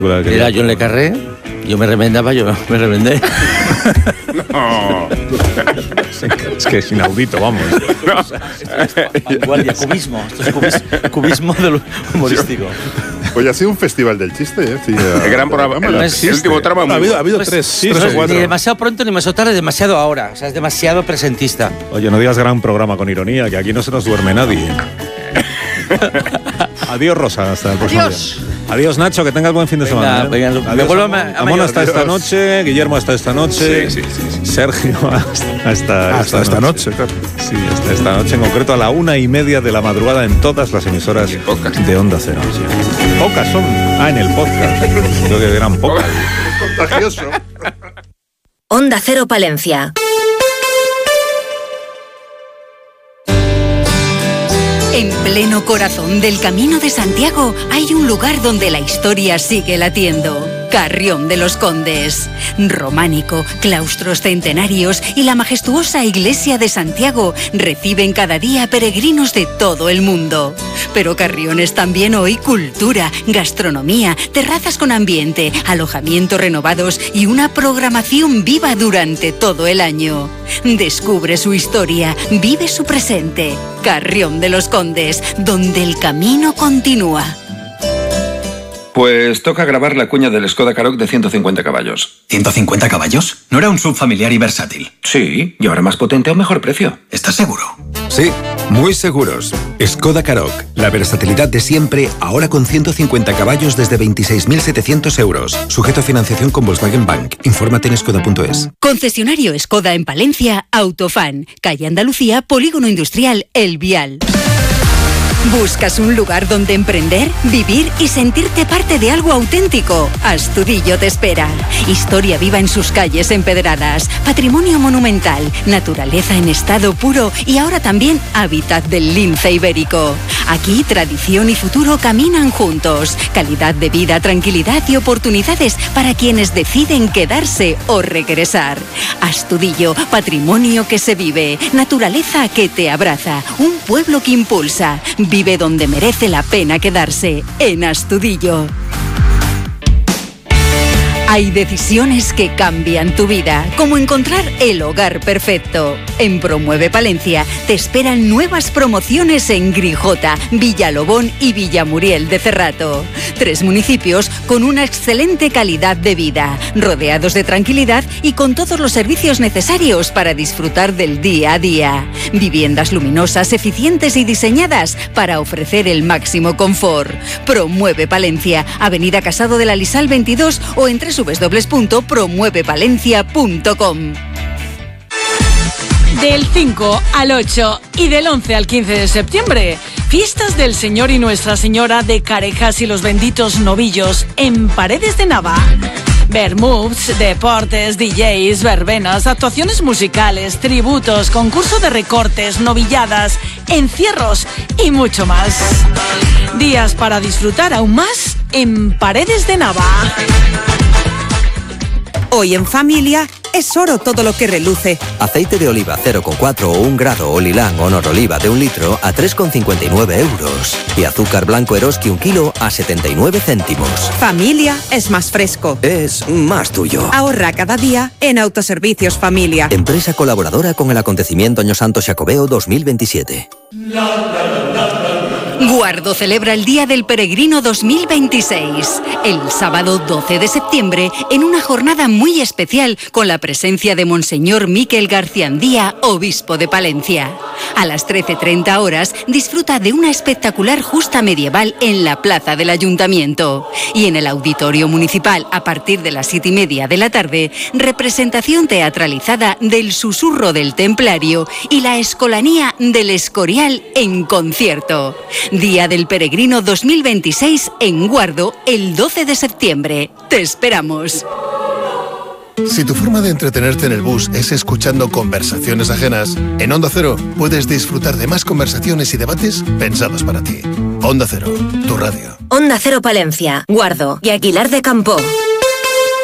Era John Le Carré, yo me remendaba, yo me remendé. No. Es que es inaudito, vamos. No. Vanguardia, cubismo. Esto es cubismo del humorístico. Oye, ha sido un festival del chiste, ¿eh? Sí, El gran programa. El último tramo. Ha habido tres o cuatro. Ni demasiado pronto ni demasiado tarde, demasiado ahora. O sea, es demasiado presentista. Oye, no digas gran programa con ironía, que aquí no se nos duerme nadie. Adiós, Rosa, hasta el próximo día. Adiós, Nacho, que tengas buen fin de semana. Venga, Adiós, a Amón hasta esta noche, Guillermo hasta esta noche, Sí. Sergio hasta esta noche, claro. Sí, hasta esta noche, en concreto a la 1:30 de la madrugada en todas las emisoras de Onda Cero. Sí. Pocas son. En el podcast. Creo que eran pocas. Contagioso. Onda Cero Palencia. En pleno corazón del Camino de Santiago hay un lugar donde la historia sigue latiendo. Carrión de los Condes. Románico, claustros centenarios y la majestuosa iglesia de Santiago reciben cada día peregrinos de todo el mundo. Pero Carrión es también hoy cultura, gastronomía, terrazas con ambiente, alojamientos renovados y una programación viva durante todo el año. Descubre su historia, vive su presente. Carrión de los Condes, donde el camino continúa. Pues toca grabar la cuña del Skoda Karoq de 150 caballos. ¿150 caballos? ¿No era un SUV familiar y versátil? Sí, y ahora más potente a un mejor precio. ¿Estás seguro? Sí, muy seguros. Skoda Karoq, la versatilidad de siempre, ahora con 150 caballos desde 26.700 euros. Sujeto a financiación con Volkswagen Bank. Infórmate en skoda.es. Concesionario Skoda en Palencia, Autofan. Calle Andalucía, Polígono Industrial El Vial. ¿Buscas un lugar donde emprender, vivir y sentirte parte de algo auténtico? Astudillo te espera. Historia viva en sus calles empedradas, patrimonio monumental, naturaleza en estado puro y ahora también hábitat del lince ibérico. Aquí tradición y futuro caminan juntos. Calidad de vida, tranquilidad y oportunidades para quienes deciden quedarse o regresar. Astudillo, patrimonio que se vive, naturaleza que te abraza, un pueblo que impulsa. Vive donde merece la pena quedarse, en Astudillo. Hay decisiones que cambian tu vida, como encontrar el hogar perfecto. En Promueve Palencia te esperan nuevas promociones en Grijota, Villalobón y Villamuriel de Cerrato. 3 municipios con una excelente calidad de vida, rodeados de tranquilidad y con todos los servicios necesarios para disfrutar del día a día. Viviendas luminosas, eficientes y diseñadas para ofrecer el máximo confort. Promueve Palencia, Avenida Casado de la Lisal 22 o en www.promuevepalencia.com. Del 5 al 8 y del 11 al 15 de septiembre, fiestas del Señor y Nuestra Señora de Carejas y los benditos novillos en Paredes de Nava. Vermuts, deportes, DJs, verbenas, actuaciones musicales, tributos, concurso de recortes, novilladas, encierros y mucho más. Días para disfrutar aún más en Paredes de Nava. Hoy en familia es oro todo lo que reluce. Aceite de oliva 0,4 o 1 grado o Lilán o Noroliva de 1 litro a 3,59 euros. Y azúcar blanco Eroski 1 kilo a 79 céntimos. Familia es más fresco. Es más tuyo. Ahorra cada día en Autoservicios Familia. Empresa colaboradora con el acontecimiento Año Santo Xacobeo 2027. Guardo celebra el Día del Peregrino 2026, el sábado 12 de septiembre, en una jornada muy especial con la presencia de Monseñor Miquel Garciandía, obispo de Palencia. A las 13:30 horas disfruta de una espectacular justa medieval en la plaza del Ayuntamiento. Y en el Auditorio Municipal, a partir de las 7:30 de la tarde, representación teatralizada del Susurro del Templario y la Escolanía del Escorial en concierto. Día del Peregrino 2026 en Guardo, el 12 de septiembre. ¡Te esperamos! Si tu forma de entretenerte en el bus es escuchando conversaciones ajenas, en Onda Cero puedes disfrutar de más conversaciones y debates pensados para ti. Onda Cero, tu radio. Onda Cero Palencia, Guardo y Aguilar de Campoo.